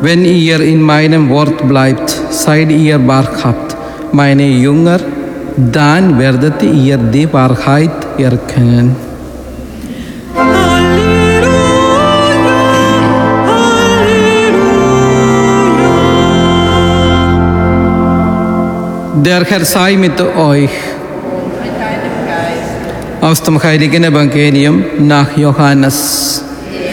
Wenn ihr in meinem Wort bleibt, seid ihr wahrhaft meine Jünger, dann werdet ihr die Wahrheit erkennen. Der Herr sei mit euch. Aus dem heiligen Evangelium nach Johannes.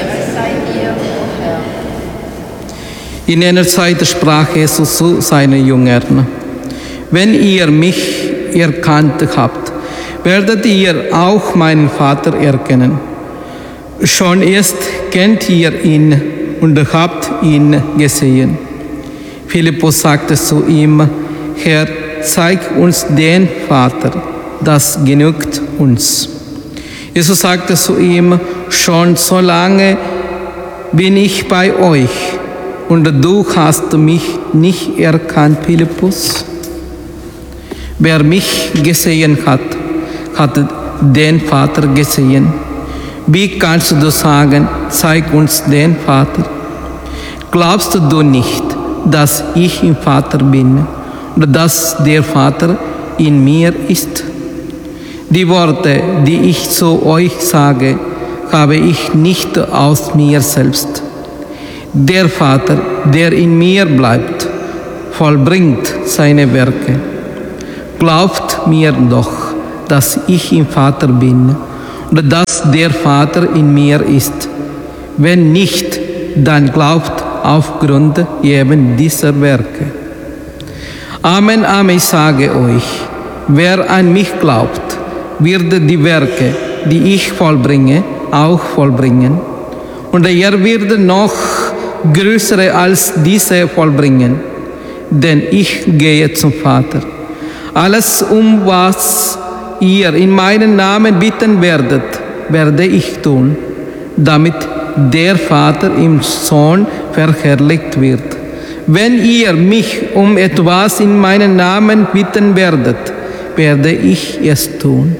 In einer Zeit sprach Jesus zu seinen Jüngern: Wenn ihr mich erkannt habt, werdet ihr auch meinen Vater erkennen. Schon jetzt kennt ihr ihn und habt ihn gesehen. Philippus sagte zu ihm: Herr, zeig uns den Vater, das genügt uns. Jesus sagte zu ihm: Schon so lange bin ich bei euch, und du hast mich nicht erkannt, Philippus? Wer mich gesehen hat, hat den Vater gesehen. Wie kannst du sagen, zeig uns den Vater? Glaubst du nicht, dass ich im Vater bin und dass der Vater in mir ist? Die Worte, die ich zu euch sage, habe ich nicht aus mir selbst. Der Vater, der in mir bleibt, vollbringt seine Werke. Glaubt mir doch, dass ich im Vater bin und dass der Vater in mir ist. Wenn nicht, dann glaubt aufgrund eben dieser Werke. Amen, Amen, ich sage euch, wer an mich glaubt, wird die Werke, die ich vollbringe, auch vollbringen. Und er wird noch größere als diese vollbringen, denn ich gehe zum Vater. Alles, um was ihr in meinem Namen bitten werdet, werde ich tun, damit der Vater im Sohn verherrlicht wird. Wenn ihr mich um etwas in meinem Namen bitten werdet, werde ich es tun.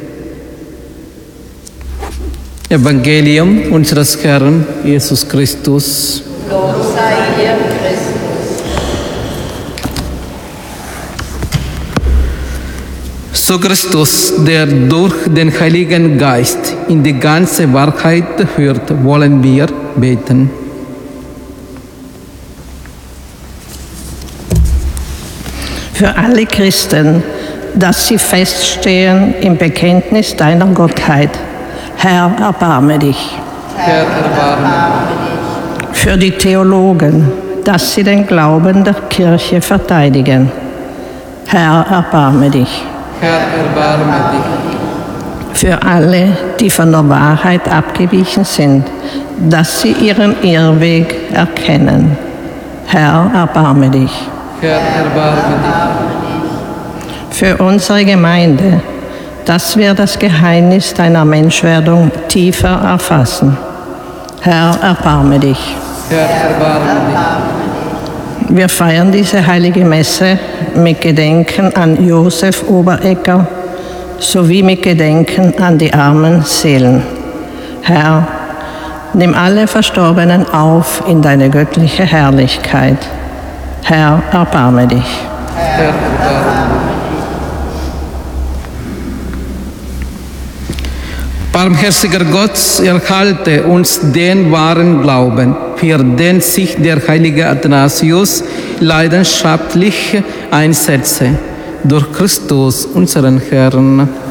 Evangelium unseres Herrn Jesus Christus. Lob sei dir, Christus. So Christus, der durch den Heiligen Geist in die ganze Wahrheit führt, wollen wir beten. Für alle Christen, dass sie feststehen im Bekenntnis deiner Gottheit. Herr, erbarme dich. Herr, erbarme dich. Für die Theologen, dass sie den Glauben der Kirche verteidigen. Herr, erbarme dich. Herr, erbarme dich. Für alle, die von der Wahrheit abgewichen sind, dass sie ihren Irrweg erkennen. Herr, erbarme dich. Herr, erbarme dich. Für unsere Gemeinde, dass wir das Geheimnis deiner Menschwerdung tiefer erfassen. Herr, erbarme dich. Herr, erbarme dich. Wir feiern diese heilige Messe mit Gedenken an Josef Oberegger sowie mit Gedenken an die armen Seelen. Herr, nimm alle Verstorbenen auf in deine göttliche Herrlichkeit. Herr, erbarme dich. Herr, erbarme dich. Barmherziger Gott, erhalte uns den wahren Glauben, für den sich der heilige Athanasius leidenschaftlich einsetzte. Durch Christus, unseren Herrn.